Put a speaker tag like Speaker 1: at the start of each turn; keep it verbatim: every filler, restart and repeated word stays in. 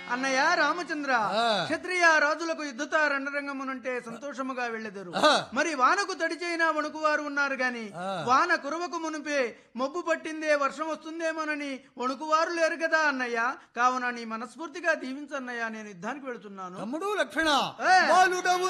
Speaker 1: అన్నయ్య రామచంద్ర, క్షత్రియ రాజులకు యుద్ధత రణరంగమునంటే సంతోషముగా వెళ్ళెదరు. మరి వానకు తడిచైనా వణుకువారు ఉన్నారు గాని వాన కురవకు మునిపే మబ్బు పట్టిందే వర్షం వస్తుందేమోనని వణుకువారు లేరు కదా అన్నయ్య. కావున నీ మనస్ఫూర్తిగా దీవించన్నయ్య, నేను యుద్ధానికి వెళుతున్నాను.
Speaker 2: తమ్ముడు లక్షణ